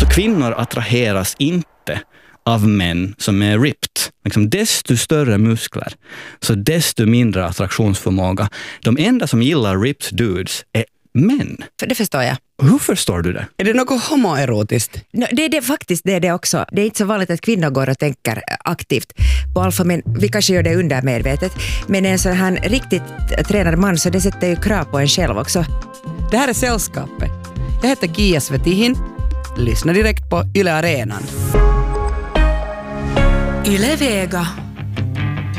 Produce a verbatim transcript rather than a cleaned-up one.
Kvinnor attraheras inte av män som är ripped. Liksom desto större muskler, så desto mindre attraktionsförmåga. De enda som gillar ripped dudes är män. För det förstår jag. Hur förstår du det? Är det något homoerotiskt? No, det är det faktiskt, det är det också. Det är inte så vanligt att kvinnor går och tänker aktivt på alfa, men vi kanske gör det undermedvetet. Men en sån här riktigt tränad man, så det sätter ju krav på en själv också. Det här är Sällskapet. Jag heter Kia Svetihin. Lyssna direkt på Yle Arenan. Yle Vega.